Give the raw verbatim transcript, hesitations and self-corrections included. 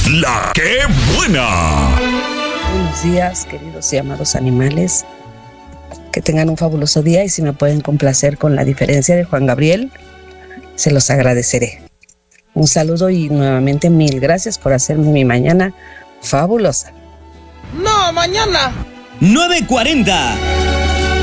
La que buena. Buenos días, queridos y amados animales. Que tengan un fabuloso día y si me pueden complacer con La Diferencia de Juan Gabriel, se los agradeceré. Un saludo y nuevamente mil gracias por hacerme mi mañana fabulosa. ¡No, mañana! nueve cuarenta